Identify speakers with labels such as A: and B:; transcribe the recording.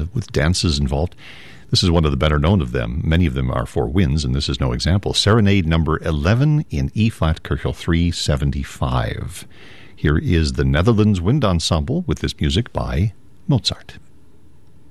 A: and with dances involved. This is one of the better known of them. Many of them are for winds, and this is no example. Serenade number 11 in E-flat, Köchel 375. Here is the Netherlands Wind Ensemble with this music by Mozart.